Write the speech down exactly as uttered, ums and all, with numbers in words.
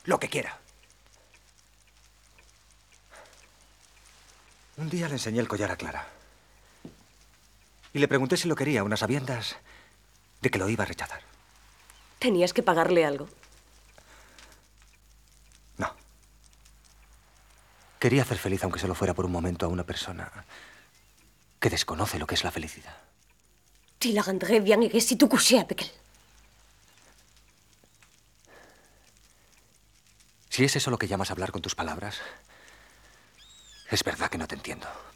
lo que quiera. Un día le enseñé el collar a Clara. Y le pregunté si lo quería, unas sabiendas de que lo iba a rechazar. ¿Tenías que pagarle algo? No. Quería hacer feliz, aunque solo fuera por un momento, a una persona que desconoce lo que es la felicidad. Tu la rendrais bien et que si tu couchais avec elle. Si es eso lo que llamas hablar con tus palabras, es verdad que no te entiendo.